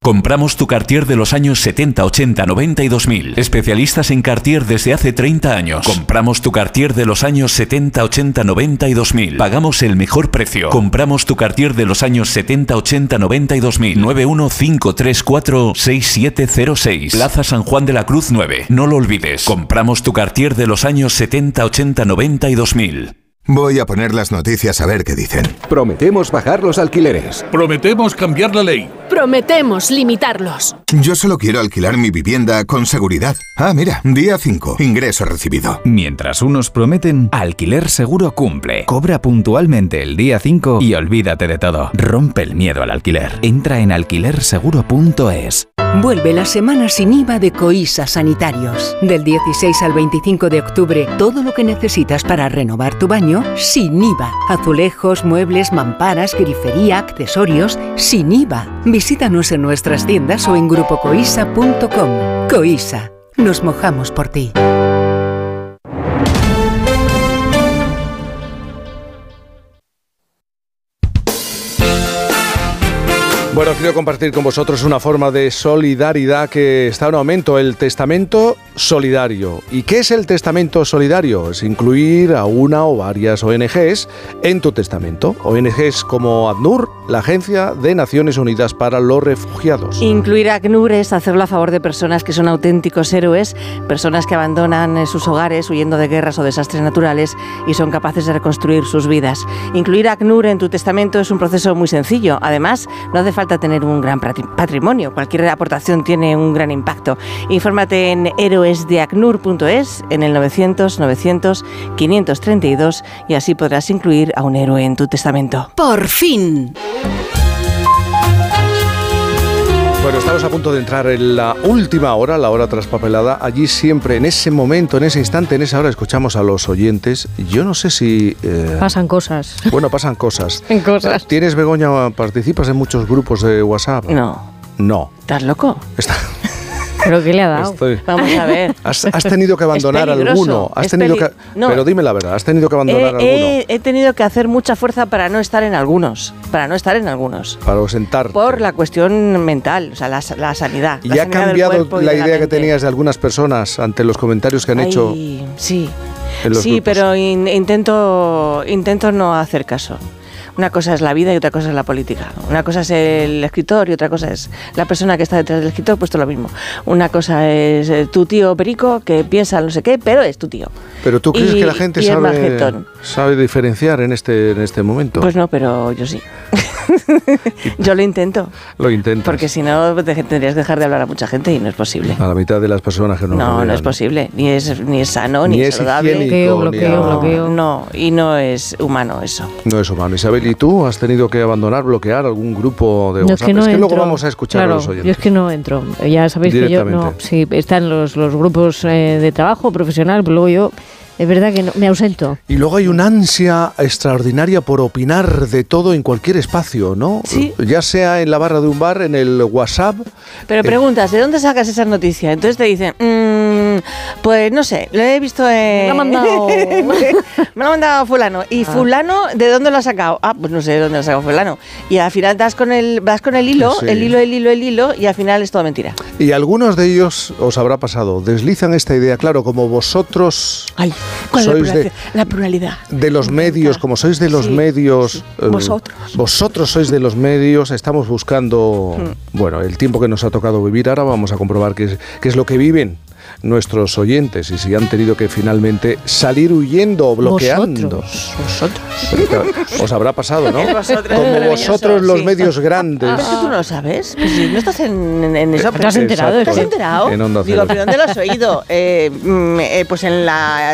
Compramos tu Cartier de los años 70, 80, 90 y 2000. Especialistas en Cartier desde hace 30 años. Compramos tu Cartier de los años 70, 80, 90 y 2000. Pagamos el mejor precio. Compramos tu Cartier de los años 70, 80, 90 y 2000. 915346706. Plaza San Juan de la Cruz 9. No lo olvides. Compramos tu Cartier de los años 70, 80, 90 y 2000. Voy a poner las noticias a ver qué dicen. Prometemos bajar los alquileres. Prometemos cambiar la ley. Prometemos limitarlos. Yo solo quiero alquilar mi vivienda con seguridad. Ah, mira, día 5, ingreso recibido. Mientras unos prometen, Alquiler Seguro cumple. Cobra puntualmente el día 5 y olvídate de todo. Rompe el miedo al alquiler. Entra en alquilerseguro.es. Vuelve la semana sin IVA de Coisa Sanitarios. Del 16 al 25 de octubre, todo lo que necesitas para renovar tu baño, sin IVA. Azulejos, muebles, mamparas, grifería, accesorios, sin IVA. Visítanos en nuestras tiendas o en grupocoisa.com. Coisa, nos mojamos por ti. Bueno, quiero compartir con vosotros una forma de solidaridad que está en aumento, el testamento solidario. ¿Y qué es el testamento solidario? Es incluir a una o varias ONGs en tu testamento. ONGs como ACNUR, la Agencia de Naciones Unidas para los Refugiados. Incluir a ACNUR es hacerlo a favor de personas que son auténticos héroes, personas que abandonan sus hogares huyendo de guerras o desastres naturales y son capaces de reconstruir sus vidas. Incluir a ACNUR en tu testamento es un proceso muy sencillo. Además, no hace falta tener un gran patrimonio. Cualquier aportación tiene un gran impacto. Infórmate en héroesdeacnur.es, en el 900-900-532 y así podrás incluir a un héroe en tu testamento. ¡Por fin! Bueno, estamos a punto de entrar en la última hora, la hora traspapelada. Allí siempre, en ese momento, en ese instante, en esa hora, escuchamos a los oyentes. Yo no sé si... Pasan cosas. Bueno, pasan cosas. Cosas. ¿Tienes, Begoña, participas en muchos grupos de WhatsApp? No. No. ¿Estás loco? ¿Pero qué le ha dado? Vamos a ver. ¿Has tenido que abandonar alguno? No. Pero dime la verdad, ¿has tenido que abandonar alguno? He tenido que hacer mucha fuerza para no estar en algunos. Para ausentarte. Por la cuestión mental, o sea, la sanidad. ¿Y ha cambiado la idea que tenías de algunas personas ante los comentarios que han hecho? Sí, grupos? Pero intento no hacer caso. Una cosa es la vida y otra cosa es la política. Una cosa es el escritor y otra cosa es la persona que está detrás del escritor, pues todo lo mismo. Una cosa es tu tío Perico que piensa no sé qué, pero es tu tío. ¿Pero tú crees que la gente sabe diferenciar en este momento? Pues no, pero yo sí. Yo lo intento. Lo intentas. Porque si no tendrías que dejar de hablar a mucha gente y no es posible. A la mitad de las personas que no es posible. Ni es sano, ni es saludable. Bloqueo. No, y no es humano eso. No es humano. Isabel, ¿y tú has tenido que bloquear algún grupo de WhatsApp? Es que luego vamos a escuchar a los oyentes. Yo es que no entro. Ya sabéis que yo no. Sí, están los grupos de trabajo profesional, pero luego yo... Es verdad que me ausento. Y luego hay una ansia extraordinaria por opinar de todo en cualquier espacio, ¿no? Sí. Ya sea en la barra de un bar, en el WhatsApp. Pero preguntas, ¿de dónde sacas esas noticias? Entonces te dicen, pues no sé, lo he visto en... Me lo ha mandado fulano. ¿Y fulano de dónde lo ha sacado? Ah, pues no sé de dónde lo ha sacado fulano. Y al final vas con el hilo, sí. el hilo, y al final es todo mentira. Y algunos de ellos os habrá pasado, deslizan esta idea, claro, como vosotros... Ay, ¿cuál es la pluralidad? De los medios, como sois de los medios... Vosotros sois de los medios, estamos buscando... Bueno, el tiempo que nos ha tocado vivir, ahora vamos a comprobar qué es lo que viven nuestros oyentes y si han tenido que finalmente salir huyendo o bloqueando. Vosotros. Os habrá pasado, ¿no? Como vosotros los medios grandes. ¿Es que tú no lo sabes? Pues si no estás en eso. ¿Te has enterado? ¿Te has enterado? En Onda Cero. Digo, ¿pero dónde lo has oído? Pues en la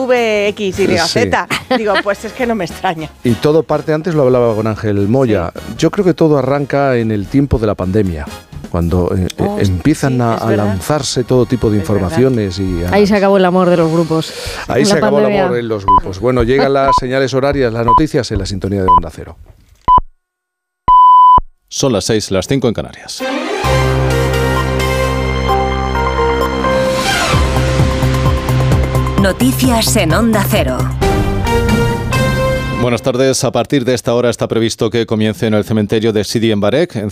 TVXYZ. Digo, pues es que no me extraña. Y todo parte, antes lo hablaba con Ángel Moya, yo creo que todo arranca en el tiempo de la pandemia. Cuando empiezan a lanzarse todo tipo de informaciones. Ahí se acabó el amor de los grupos. Ahí se acabó el amor en los grupos. Bueno, llegan las señales horarias, las noticias en la sintonía de Onda Cero. Son las 6, las 5 en Canarias. Noticias en Onda Cero. Buenas tardes. A partir de esta hora está previsto que comience en el cementerio de Sidi en Barek,